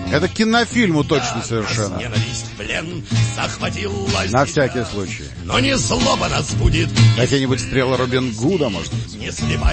Это к кинофильму точно совершенно. Ненависть, плен захватила На себя. всякий случай. Но не злоба нас будет, Какие-нибудь стрелы Робин Гуда, может? не слепая